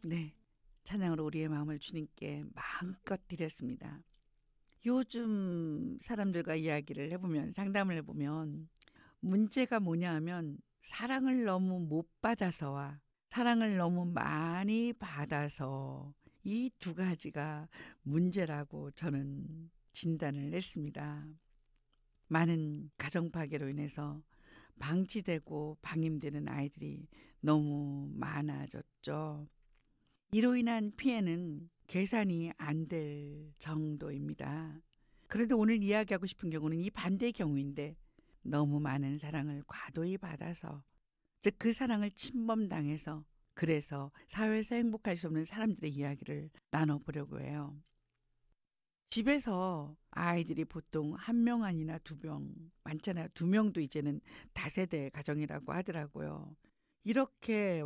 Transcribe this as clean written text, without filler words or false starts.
네. 찬양으로 우리의 마음을 주님께 마음껏 드렸습니다. 요즘 사람들과 이야기를 해보면, 상담을 해보면, 문제가 뭐냐 하면 사랑을 너무 못 받아서와 사랑을 너무 많이 받아서 이 두 가지가 문제라고 저는 진단을 했습니다. 많은 가정 파괴로 인해서 방치되고 방임되는 아이들이 너무 많아졌죠. 이로 인한 피해는 계산이 안 될 정도입니다. 그래도 오늘 이야기하고 싶은 경우는 이 반대의 경우인데, 너무 많은 사랑을 과도히 받아서, 즉 그 사랑을 침범당해서, 그래서 사회에서 행복할 수 없는 사람들의 이야기를 나눠보려고 해요. 집에서 아이들이 보통 한 명 아니나 두 명, 많잖아요. 두 명도 이제는 다세대 가정이라고 하더라고요. 이렇게